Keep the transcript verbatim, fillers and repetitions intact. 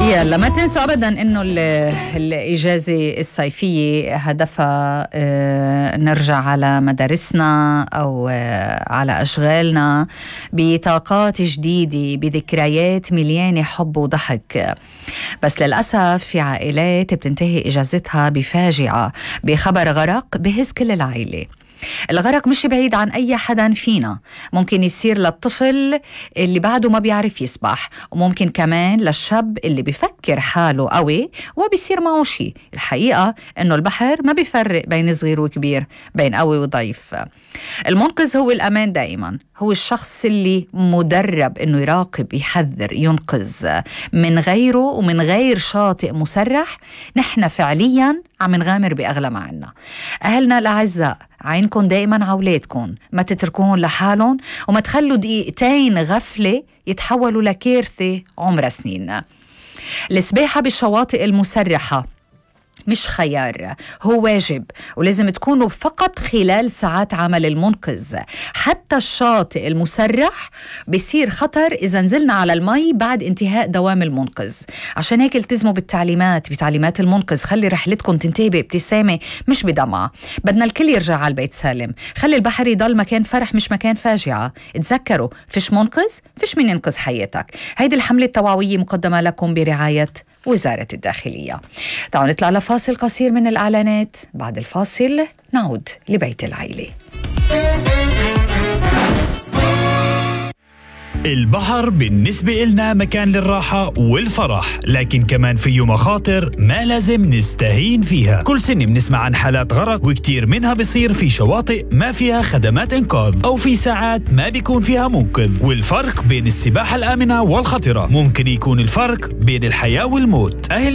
يلا ما تنسوا أبدا أنه الإجازة الصيفية هدفها نرجع على مدارسنا أو على أشغالنا بطاقات جديدة بذكريات مليانة حب وضحك. بس للأسف في عائلات بتنتهي إجازتها بفاجعة بخبر غرق بهز كل العائلة. الغرق مش بعيد عن أي حدا فينا، ممكن يصير للطفل اللي بعده ما بيعرف يسبح، وممكن كمان للشاب اللي بيفكر حاله قوي وبيصير معه شي. الحقيقة إنه البحر ما بيفرق بين صغير وكبير، بين قوي وضعيف. المنقذ هو الأمان دائما، هو الشخص اللي مدرب إنه يراقب، يحذر، ينقذ من غيره ومن غير شاطئ مسرح. نحن فعليا عم نغامر بأغلى ما عنا. أهلنا الأعزاء، عينكم دائما على أولادكم، ما تتركوهم لحالهم وما تخلوا دقيقتين غفلة يتحولوا لكارثة عمر سنين. السباحة بالشواطئ المسرحة مش خيار، هو واجب، ولازم تكونوا فقط خلال ساعات عمل المنقذ. حتى الشاطئ المسرح بيصير خطر إذا نزلنا على المي بعد انتهاء دوام المنقذ. عشان هيك التزموا بالتعليمات بتعليمات المنقذ. خلي رحلتكم تنتهي بابتسامة مش بدمعة. بدنا الكل يرجع على البيت سالم. خلي البحر يضل مكان فرح مش مكان فاجعة. تذكروا، فيش منقذ فيش مين ينقذ حياتك. هيدي الحملة التوعوية مقدمة لكم برعاية وزارة الداخلية. تعالوا نطلع لفاصل قصير من الإعلانات. بعد الفاصل نعود لبيت العيلة. البحر بالنسبة إلنا مكان للراحة والفرح، لكن كمان فيه مخاطر ما لازم نستهين فيها. كل سنة بنسمع عن حالات غرق، وكتير منها بيصير في شواطئ ما فيها خدمات إنقاذ، أو في ساعات ما بيكون فيها منقذ. والفرق بين السباحة الآمنة والخطرة ممكن يكون الفرق بين الحياة والموت. أهل